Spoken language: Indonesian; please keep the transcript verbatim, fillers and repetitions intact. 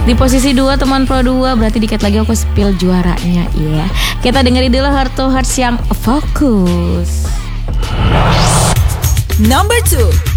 Di posisi dua teman pro dua, berarti dikit lagi aku spill juaranya ya. Kita dengerin dulu Heart to Heart yang Fokus. Number two.